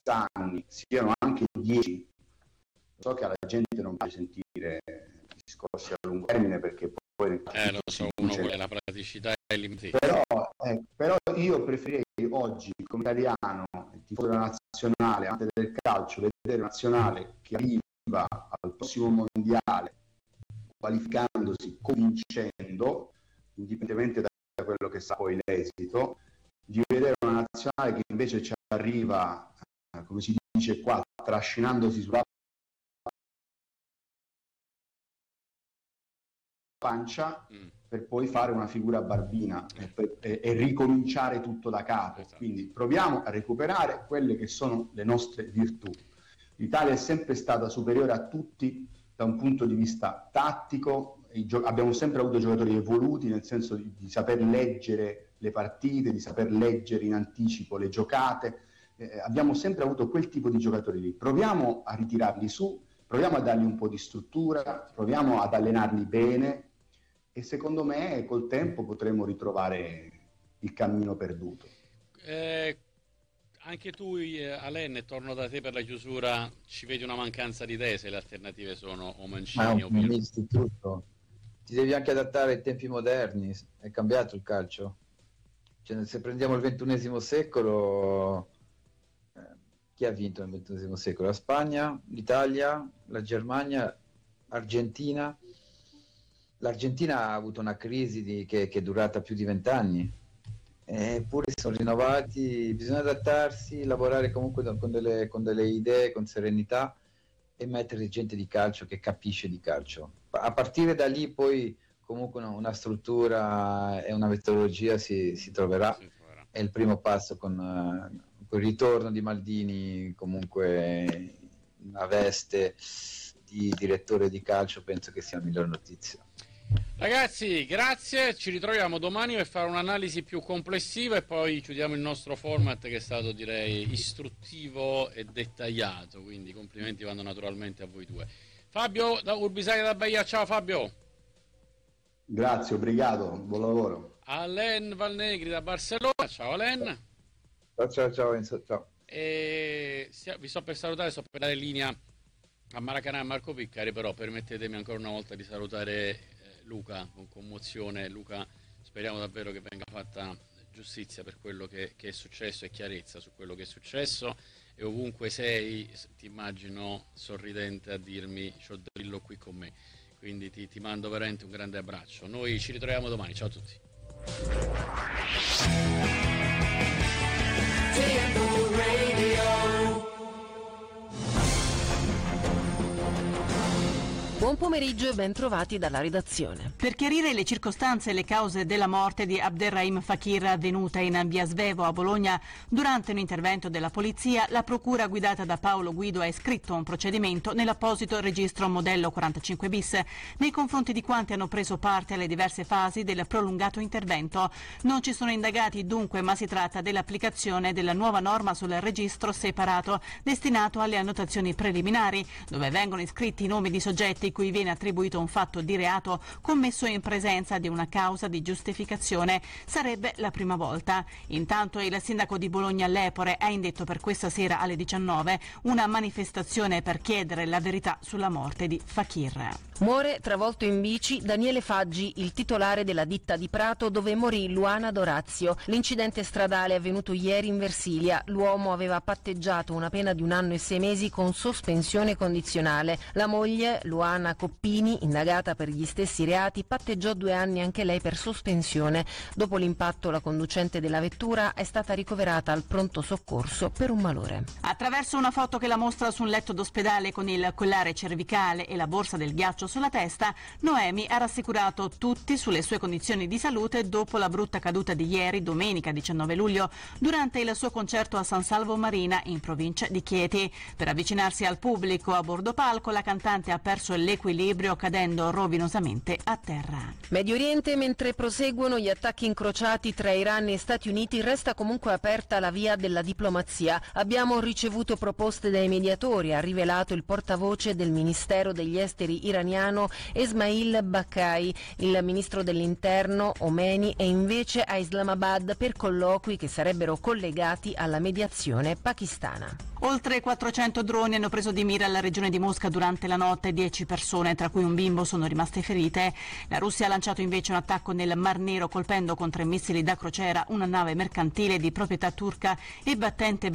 anni siano anche 10, so che alla gente non piace sentire discorsi a lungo termine perché poi lo so, uno vuole la praticità e l'impegno. Però io preferirei oggi, come italiano, tifoso della nazionale, amante del calcio, vedere una nazionale che arriva al prossimo mondiale qualificandosi, convincendo, indipendentemente da quello che sarà poi l'esito, di vedere una nazionale che invece ci arriva, come si dice qua, trascinandosi sulla pancia per poi fare una figura barbina e ricominciare tutto da capo. Esatto. Quindi proviamo a recuperare quelle che sono le nostre virtù. L'Italia è sempre stata superiore a tutti da un punto di vista tattico, abbiamo sempre avuto giocatori evoluti, nel senso di saper leggere le partite, di saper leggere in anticipo le giocate, abbiamo sempre avuto quel tipo di giocatori lì. Proviamo a ritirarli su, proviamo a dargli un po' di struttura, proviamo ad allenarli bene e secondo me col tempo potremo ritrovare il cammino perduto. Anche tu, Alain, torno da te per la chiusura, ci vedi una mancanza di idee se le alternative sono o Mancini o Pirlo? Tutto. Ti devi anche adattare ai tempi moderni, è cambiato il calcio. Cioè, se prendiamo il XXI secolo, chi ha vinto nel XXI secolo? La Spagna, l'Italia, la Germania, l'Argentina. L'Argentina ha avuto una crisi che è durata più di 20 anni. Eppure si sono rinnovati, bisogna adattarsi, lavorare comunque con delle idee, con serenità e mettere gente di calcio che capisce di calcio. A partire da lì poi comunque una struttura e una metodologia si troverà. È il primo passo con il ritorno di Maldini comunque in una veste di direttore di calcio, penso che sia la migliore notizia. Ragazzi, grazie, ci ritroviamo domani per fare un'analisi più complessiva e poi chiudiamo il nostro format che è stato, direi, istruttivo e dettagliato, quindi complimenti vanno naturalmente a voi due. Fabio da Urbisaglia da Bahia, ciao Fabio. Grazie, obrigado, buon lavoro. Alain Valnegri da Barcellona, ciao Alain. Ciao. E vi sto per salutare, sto per dare linea a Maracanã e Marco Piccari, però permettetemi ancora una volta di salutare Luca con commozione. Luca, speriamo davvero che venga fatta giustizia per quello che è successo e chiarezza su quello che è successo, e ovunque sei ti immagino sorridente a dirmi c'ho Drillo qui con me, quindi ti mando veramente un grande abbraccio. Noi ci ritroviamo domani, ciao a tutti. Buon pomeriggio e ben trovati dalla redazione. Per chiarire le circostanze e le cause della morte di Abderrahim Fakir avvenuta in via Svevo a Bologna durante un intervento della polizia, la procura guidata da Paolo Guido ha iscritto un procedimento nell'apposito registro modello 45 bis nei confronti di quanti hanno preso parte alle diverse fasi del prolungato intervento. Non ci sono indagati dunque, ma si tratta dell'applicazione della nuova norma sul registro separato destinato alle annotazioni preliminari, dove vengono iscritti i nomi di soggetti cui viene attribuito un fatto di reato commesso in presenza di una causa di giustificazione. Sarebbe la prima volta. Intanto il sindaco di Bologna Lepore ha indetto per questa sera alle 19 una manifestazione per chiedere la verità sulla morte di Fakir. Muore travolto in bici Daniele Faggi, il titolare della ditta di Prato dove morì Luana Dorazio. L'incidente stradale è avvenuto ieri in Versilia. L'uomo aveva patteggiato una pena di 1 anno e 6 mesi con sospensione condizionale. La moglie, Luana Coppini, indagata per gli stessi reati, patteggiò 2 anni anche lei per sospensione. Dopo l'impatto la conducente della vettura è stata ricoverata al pronto soccorso per un malore. Attraverso una foto che la mostra su un letto d'ospedale con il collare cervicale e la borsa del ghiaccio sulla testa, Noemi ha rassicurato tutti sulle sue condizioni di salute dopo la brutta caduta di ieri, domenica 19 luglio, durante il suo concerto a San Salvo Marina in provincia di Chieti. Per avvicinarsi al pubblico a bordo palco, la cantante ha perso l'equilibrio l'equilibrio cadendo rovinosamente a terra. Medio Oriente, mentre proseguono gli attacchi incrociati tra Iran e Stati Uniti, resta comunque aperta la via della diplomazia. Abbiamo ricevuto proposte dai mediatori, ha rivelato il portavoce del Ministero degli Esteri iraniano Esmail Bakai. Il ministro dell'Interno Omeni è invece a Islamabad per colloqui che sarebbero collegati alla mediazione pakistana. Oltre 400 droni hanno preso di mira la regione di Mosca durante la notte. 10 persone, tra cui un bimbo, sono rimaste ferite. La Russia ha lanciato invece un attacco nel Mar Nero colpendo con 3 missili da crociera una nave mercantile di proprietà turca e battente